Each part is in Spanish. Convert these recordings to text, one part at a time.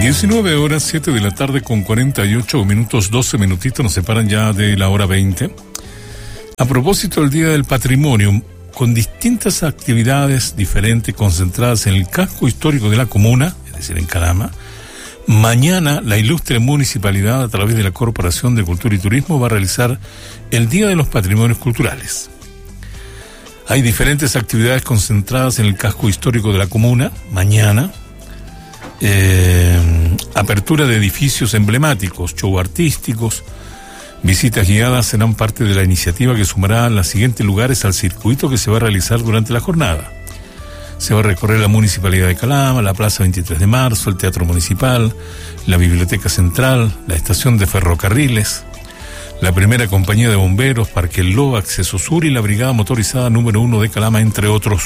19 horas, 7 de la tarde con 48 minutos, 12 minutitos nos separan ya de la hora 20. A propósito del Día del Patrimonio, con distintas actividades diferentes concentradas en el casco histórico de la comuna, es decir, en Calama, mañana la ilustre municipalidad, a través de la Corporación de Cultura y Turismo, va a realizar el Día de los Patrimonios Culturales. Hay diferentes actividades concentradas en el casco histórico de la comuna, mañana. Apertura de edificios emblemáticos, show artísticos, visitas guiadas serán parte de la iniciativa que sumará los siguientes lugares al circuito que se va a realizar durante la jornada. Se va a recorrer la Municipalidad de Calama, la Plaza 23 de Marzo, el Teatro Municipal, la Biblioteca Central, la Estación de Ferrocarriles, la Primera Compañía de Bomberos, Parque El Lobo, Acceso Sur y la Brigada Motorizada número 1 de Calama, entre otros.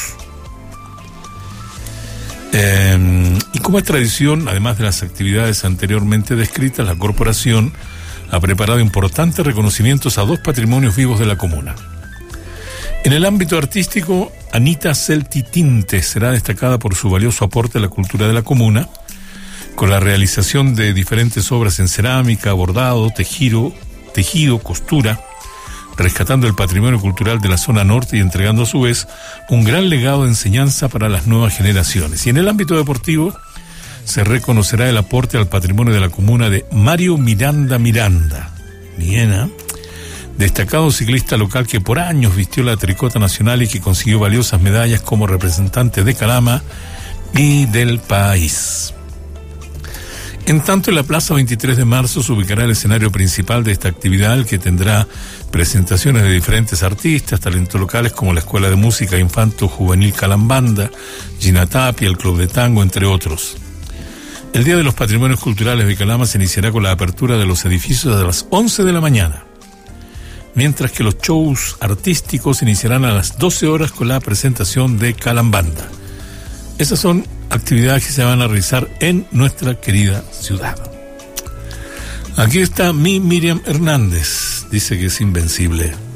Y como es tradición, además de las actividades anteriormente descritas, la corporación ha preparado importantes reconocimientos a 2 patrimonios vivos de la comuna. En el ámbito artístico, Anita Celti Tinte será destacada por su valioso aporte a la cultura de la comuna, con la realización de diferentes obras en cerámica, bordado, tejido, costura, rescatando el patrimonio cultural de la zona norte y entregando a su vez un gran legado de enseñanza para las nuevas generaciones. Y en el ámbito deportivo se reconocerá el aporte al patrimonio de la comuna de Mario Miranda, Viena, destacado ciclista local que por años vistió la tricota nacional y que consiguió valiosas medallas como representante de Calama y del país. En tanto, en la Plaza 23 de Marzo se ubicará el escenario principal de esta actividad, que tendrá presentaciones de diferentes artistas, talentos locales como la Escuela de Música Infanto Juvenil Calambanda, Gina Tapia, el Club de Tango, entre otros. El Día de los Patrimonios Culturales de Calama se iniciará con la apertura de los edificios a las 11 de la mañana, mientras que los shows artísticos iniciarán a las 12 horas con la presentación de Calambanda. Esas son actividades que se van a realizar en nuestra querida ciudad. Aquí está Miriam Hernández, dice que es invencible.